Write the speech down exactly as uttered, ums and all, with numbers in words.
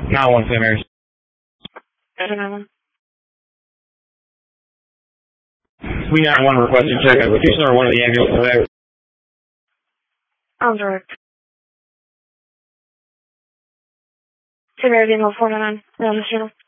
nine one Saint Mary's. We nine one requesting check out location or one of the ambulance. I'm direct. Saint Mary's, four nine nine.